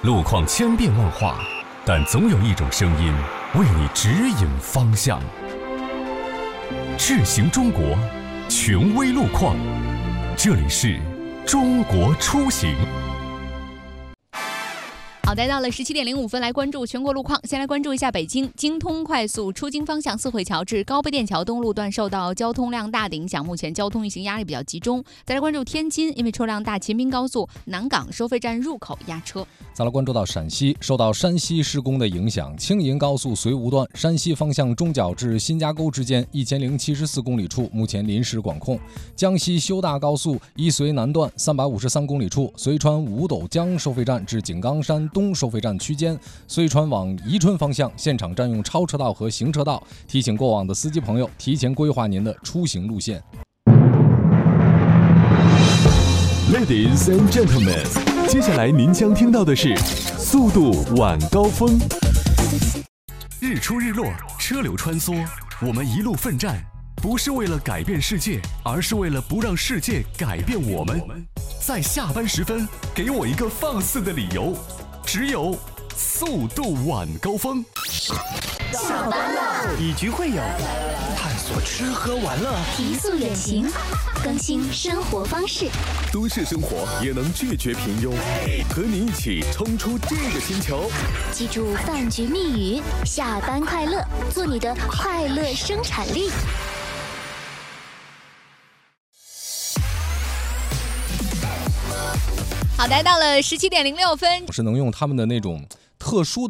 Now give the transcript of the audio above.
路况千变万化，但总有一种声音为你指引方向。智行中国，权威路况，这里是中国出行。 好的，到了17:05，来关注全国路况。先来关注一下北京京通快速出京方向四惠桥至高碑店桥东路段受到交通量大的影响，目前交通运行压力比较集中。再来关注天津，因为车辆大，秦滨高速南港收费站入口压车。 再来关注到陕西，受到山西施工的影响，青银高速绥吴段山西方向中角至新家沟之间1074公里处目前临时管控。江西修大高速依绥南段353公里处，绥川五斗江收费站至井冈山东收费站区间，绥川往宜春方向现场占用超车道和行车道，提醒过往的司机朋友提前规划您的出行路线。 Ladies and gentlemen， 接下来您将听到的是速度晚高峰。 日出日落，车流穿梭，我们一路奋战，不是为了改变世界，而是为了不让世界改变我们。在下班时分，给我一个放肆的理由，只有速度晚高峰。 下班了， 以局会友，探索吃喝玩乐， 提速远行，更新生活方式。 都市生活也能拒绝平庸，和你一起冲出这个星球。 记住饭局密语：下班快乐，做你的快乐生产力。 好的，到了17:06， 是能用他们的那种特殊的